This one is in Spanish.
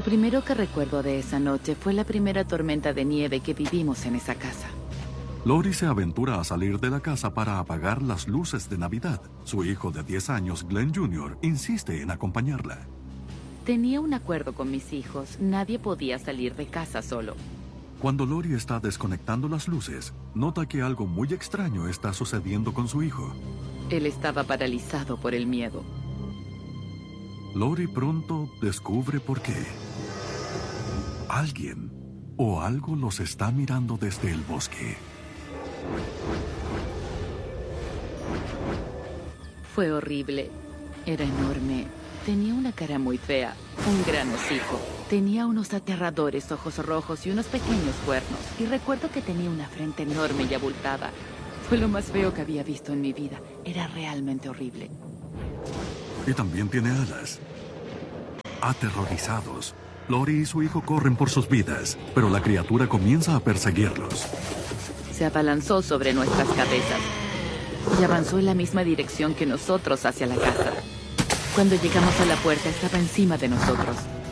primero que recuerdo de esa noche fue la primera tormenta de nieve que vivimos en esa casa. Lori se aventura a salir de la casa para apagar las luces de Navidad. Su hijo de 10 años, Glenn Jr., insiste en acompañarla. Tenía un acuerdo con mis hijos. Nadie podía salir de casa solo. Cuando Lori está desconectando las luces, nota que algo muy extraño está sucediendo con su hijo. Él estaba paralizado por el miedo. Lori pronto descubre por qué. Alguien o algo los está mirando desde el bosque. Fue horrible. Era enorme. Tenía una cara muy fea, un gran hocico. Tenía unos aterradores ojos rojos y unos pequeños cuernos. Y recuerdo que tenía una frente enorme y abultada. Fue lo más feo que había visto en mi vida. Era realmente horrible. Y también tiene alas. Aterrorizados, Lori y su hijo corren por sus vidas, pero la criatura comienza a perseguirlos. Se abalanzó sobre nuestras cabezas y avanzó en la misma dirección que nosotros hacia la casa. Cuando llegamos a la puerta estaba encima de nosotros.